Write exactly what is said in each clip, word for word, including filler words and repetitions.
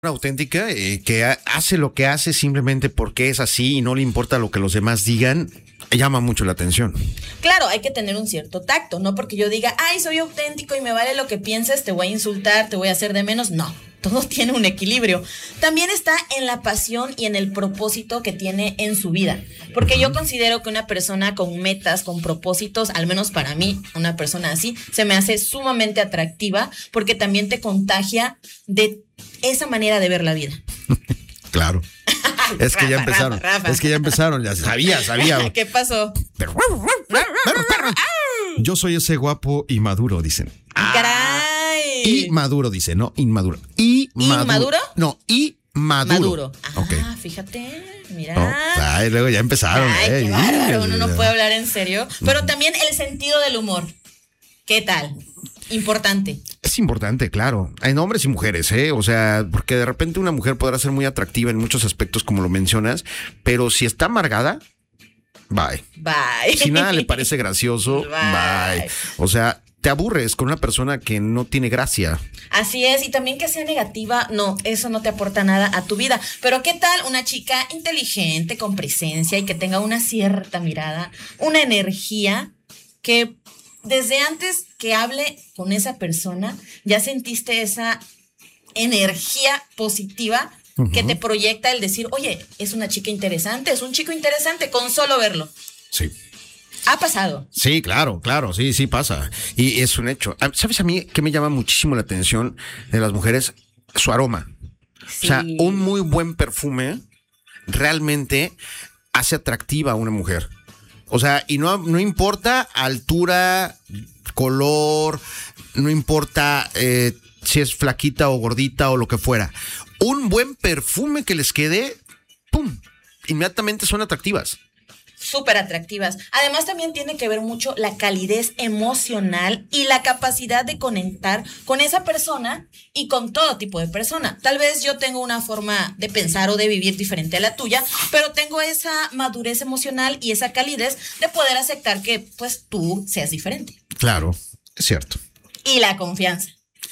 Auténtica, eh, que ha- hace lo que hace simplemente porque es así y no le importa lo que los demás digan, llama mucho la atención. Claro, hay que tener un cierto tacto, no porque yo diga, ay, soy auténtico y me vale lo que pienses, te voy a insultar, te voy a hacer de menos. No, todo tiene un equilibrio. También está en la pasión y en el propósito que tiene en su vida. Porque yo considero que una persona con metas, con propósitos, al menos para mí, una persona así, se me hace sumamente atractiva porque también te contagia de esa manera de ver la vida. Claro. Es que ya Rafa, empezaron. Rafa, Rafa. Es que ya empezaron. Ya sabía, sabía. ¿Qué pasó? Pero, perro, perro. Yo soy ese guapo y maduro, dicen. ¡Caray! Y maduro, dice, no inmaduro. Y maduro. ¿Inmaduro? No, y maduro. Maduro. Ah, Ok. fíjate, mira. No, ay, luego ya empezaron. Ay, eh, qué y- bárbaro, uno no puede hablar en serio. Pero también el sentido del humor. ¿Qué tal? Importante. Es importante, claro. En hombres y mujeres, ¿eh? O sea, porque de repente una mujer podrá ser muy atractiva en muchos aspectos, como lo mencionas, pero si está amargada, bye. Bye. Si nada le parece gracioso, bye. Bye. O sea, te aburres con una persona que no tiene gracia. Así es, y también que sea negativa, no, eso no te aporta nada a tu vida. Pero ¿qué tal una chica inteligente, con presencia y que tenga una cierta mirada, una energía que desde antes que hable con esa persona, ya sentiste esa energía positiva que te proyecta el decir, oye, es una chica interesante, es un chico interesante, con solo verlo? Sí. Ha pasado. Sí, claro, claro, sí, sí pasa. Y es un hecho. Ah, ¿sabes a mí qué me llama muchísimo la atención de las mujeres? Su aroma. Sí. O sea, un muy buen perfume realmente hace atractiva a una mujer. O sea, y no, no importa altura, color, no importa eh, si es flaquita o gordita o lo que fuera. Un buen perfume que les quede, ¡pum!, inmediatamente son atractivas. Súper atractivas. Además, también tiene que ver mucho la calidez emocional y la capacidad de conectar con esa persona y con todo tipo de persona. Tal vez yo tengo una forma de pensar o de vivir diferente a la tuya, pero tengo esa madurez emocional y esa calidez de poder aceptar que, pues, tú seas diferente. Claro, es cierto. Y la confianza.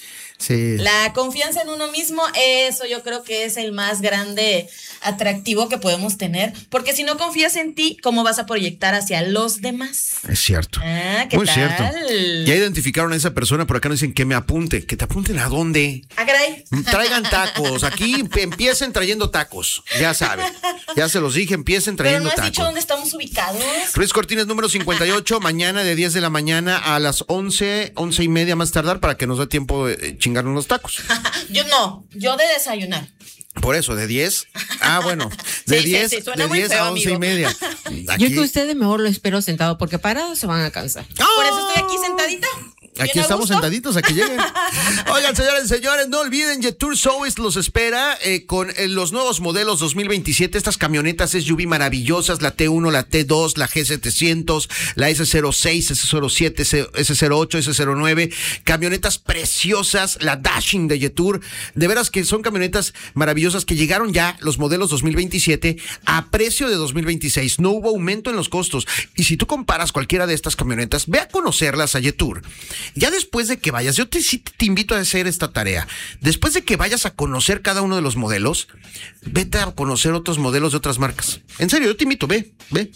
Sí. La confianza en uno mismo, eso yo creo que es el más grande atractivo que podemos tener, porque si no confías en ti, ¿cómo vas a proyectar hacia los demás? Es cierto. Ah, ¿qué Muy tal? cierto. Ya identificaron a esa persona, por acá nos dicen que me apunte. ¿Que te apunten a dónde? Ah, caray. Traigan tacos. Aquí empiecen trayendo tacos. Ya saben. Ya se los dije, empiecen Pero trayendo no has tacos. dicho dónde estamos ubicados. Ruiz Cortines número cincuenta y ocho, mañana de diez de la mañana a las once, once y media más tardar para que nos dé tiempo de chingarnos los tacos. Yo no, yo de desayunar. Por eso, de diez. Ah, bueno. De Sí, sí, diez, sí, suena de muy diez feo, a once y amigo. media. Yo Aquí, que ustedes mejor lo espero sentado porque parados se van a cansar. Por eso estoy aquí sentadita. Aquí bien a estamos gusto. sentaditos a que lleguen. Oigan, señores, señores, no olviden, Jetour Soes los espera eh, con eh, los nuevos modelos dos mil veintisiete. Estas camionetas S U V maravillosas, la T uno, la T dos, la G setecientos, la S cero seis, S cero siete, S cero ocho, S cero nueve. Camionetas preciosas, la Dashing de Jetour. De veras que son camionetas maravillosas que llegaron ya los modelos dos mil veintisiete a precio de dos mil veintiséis. No hubo aumento en los costos. Y si tú comparas cualquiera de estas camionetas, ve a conocerlas a Jetour. Ya después de que vayas, yo te, sí te invito a hacer esta tarea. Después de que vayas a conocer cada uno de los modelos, vete a conocer otros modelos de otras marcas. En serio, yo te invito, ve, ve.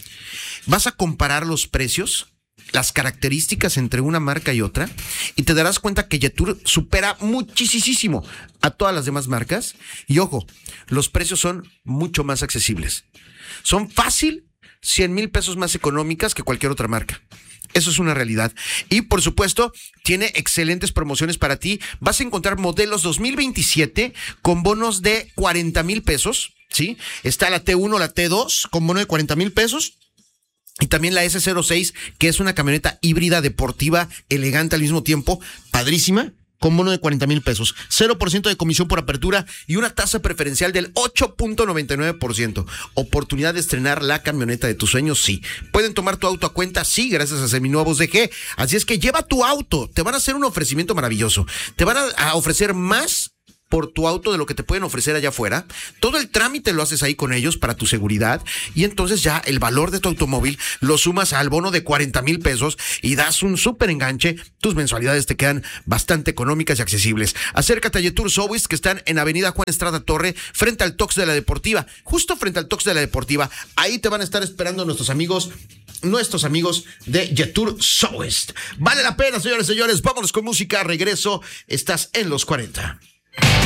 Vas a comparar los precios, las características entre una marca y otra, y te darás cuenta que Jetour supera muchísimo a todas las demás marcas. Y ojo, los precios son mucho más accesibles. Son fácil cien mil pesos más económicas que cualquier otra marca. Eso es una realidad. Y por supuesto, tiene excelentes promociones para ti. Vas a encontrar modelos dos mil veintisiete con bonos de cuarenta mil pesos, ¿sí? Está la T uno, la T dos con bono de cuarenta mil pesos. Y también la S cero seis, que es una camioneta híbrida deportiva, elegante al mismo tiempo, padrísima, con bono de cuarenta mil pesos, cero por ciento de comisión por apertura y una tasa preferencial del ocho punto noventa y nueve por ciento. Oportunidad de estrenar la camioneta de tus sueños, sí. Pueden tomar tu auto a cuenta, sí, gracias a Seminuevos D G. Así es que lleva tu auto, te van a hacer un ofrecimiento maravilloso. Te van a, a ofrecer más por tu auto de lo que te pueden ofrecer allá afuera. Todo el trámite lo haces ahí con ellos para tu seguridad y entonces ya el valor de tu automóvil lo sumas al bono de cuarenta mil pesos y das un súper enganche. Tus mensualidades te quedan bastante económicas y accesibles. Acércate a Jetour Sowis, que están en Avenida Juan Estrada Torre, frente al Tox de la Deportiva, justo frente al Tox de la Deportiva. Ahí te van a estar esperando nuestros amigos Nuestros amigos de Jetour Sowis. Vale la pena, señores y señores. Vámonos con música. Regreso. Estás en los cuarenta.